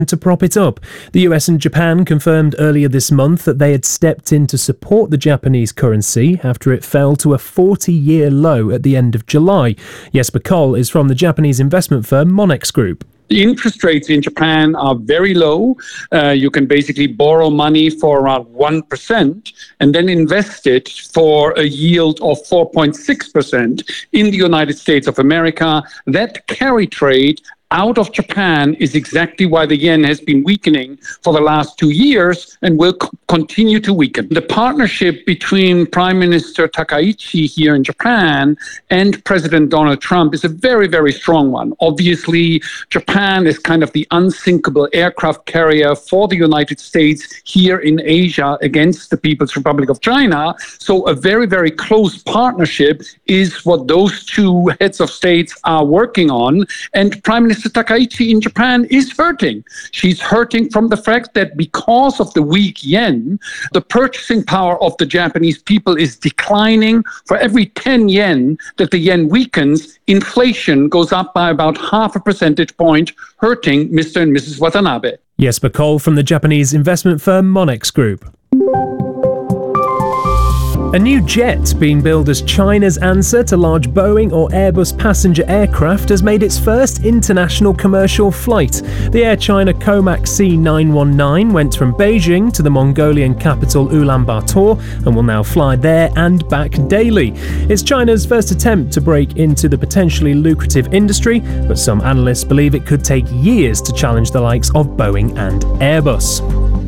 to prop it up. The US and Japan confirmed earlier this month that they had stepped in to support the Japanese currency after it fell to a 40-year low at the end of July. Jesper Koll is from the Japanese investment firm Monex Group. The interest rates in Japan are very low. You can basically borrow money for around 1% and then invest it for a yield of 4.6% in the United States of America. That carry trade out of Japan is exactly why the yen has been weakening for the last 2 years and will continue to weaken. The partnership between Prime Minister Takaichi here in Japan and President Donald Trump is a very, very strong one. Obviously, Japan is kind of the unsinkable aircraft carrier for the United States here in Asia against the People's Republic of China. So a very, very close partnership is what those two heads of states are working on. And Prime Minister Takaichi in Japan is hurting. She's hurting from the fact that because of the weak yen, the purchasing power of the Japanese people is declining. For every 10 yen that the yen weakens, inflation goes up by about half a percentage point, hurting Mr. and Mrs. Watanabe. Jesper Koll from the Japanese investment firm Monex Group. A new jet being billed as China's answer to large Boeing or Airbus passenger aircraft has made its first international commercial flight. The Air China Comac C919 went from Beijing to the Mongolian capital Ulaanbaatar and will now fly there and back daily. It's China's first attempt to break into the potentially lucrative industry, but some analysts believe it could take years to challenge the likes of Boeing and Airbus.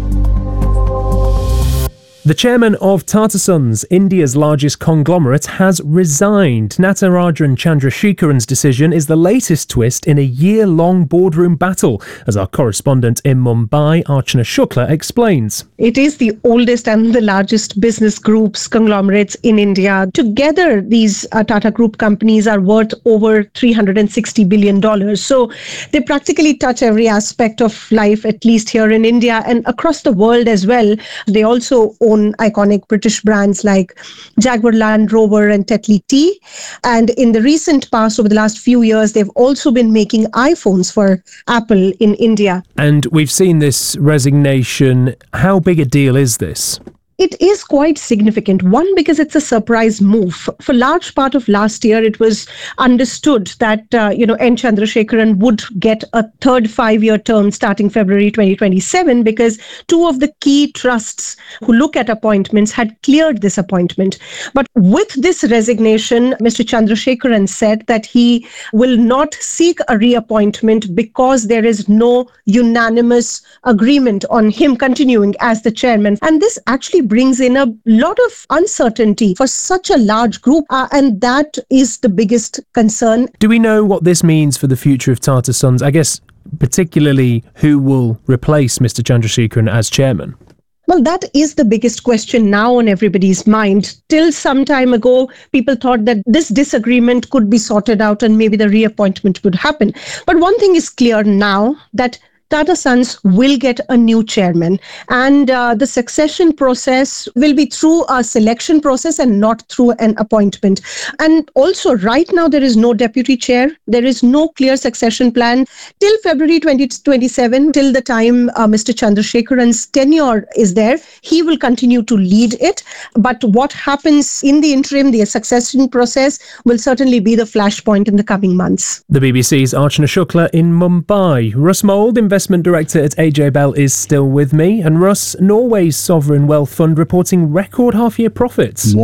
The chairman of Tata Sons, India's largest conglomerate, has resigned. Natarajan Chandrasekaran's decision is the latest twist in a year-long boardroom battle, as our correspondent in Mumbai, Archana Shukla, explains. It is the oldest and the largest business groups, conglomerates in India. Together, these Tata Group companies are worth over $360 billion. So they practically touch every aspect of life, at least here in India and across the world as well. They also own iconic British brands like Jaguar Land Rover and Tetley Tea. And in the recent past, over the last few years, they've also been making iPhones for Apple in India. And we've seen this resignation. How big a deal is this? It is quite significant. One, because it's a surprise move. For large part of last year, it was understood that, N. Chandrasekaran would get a third 5-year term starting February 2027 because two of the key trusts who look at appointments had cleared this appointment. But with this resignation, Mr. Chandrasekaran said that he will not seek a reappointment because there is no unanimous agreement on him continuing as the chairman. And this actually brings in a lot of uncertainty for such a large group, and that is the biggest concern. Do we know what this means for the future of Tata Sons? I guess particularly who will replace Mr. Chandrasekaran as chairman? Well, that is the biggest question now on everybody's mind. Till some time ago, people thought that this disagreement could be sorted out and maybe the reappointment would happen. But one thing is clear now, that Tata Sons will get a new chairman, and the succession process will be through a selection process and not through an appointment. And also, right now, there is no deputy chair. There is no clear succession plan till February 2027, till the time Mr. Chandrasekaran's tenure is there. He will continue to lead it. But what happens in the interim, the succession process, will certainly be the flashpoint in the coming months. The BBC's Archana Shukla in Mumbai. Russ Mould, investment director at AJ Bell, is still with me. And Russ, Norway's sovereign wealth fund reporting record half-year profits.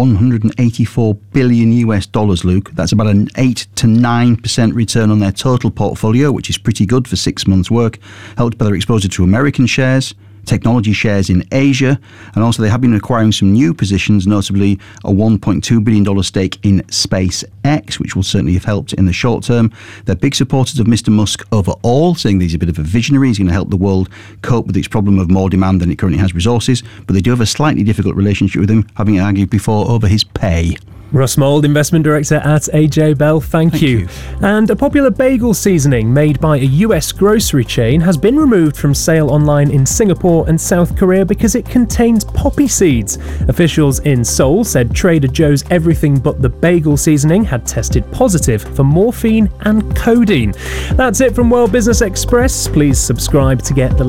$184 billion, Luke. That's about an 8 to 9% return on their total portfolio, which is pretty good for 6 months' work, helped by their exposure to American shares, technology shares in Asia, and also they have been acquiring some new positions, notably a $1.2 billion stake in SpaceX, which will certainly have helped in the short term. They're big supporters of Mr. Musk overall, saying that he's a bit of a visionary. He's going to help the world cope with its problem of more demand than it currently has resources, but they do have a slightly difficult relationship with him, having argued before over his pay. Russ Mould, Investment Director at AJ Bell, thank you. And a popular bagel seasoning made by a US grocery chain has been removed from sale online in Singapore and South Korea because it contains poppy seeds. Officials in Seoul said Trader Joe's Everything But the Bagel seasoning had tested positive for morphine and codeine. That's it from World Business Express. Please subscribe to get the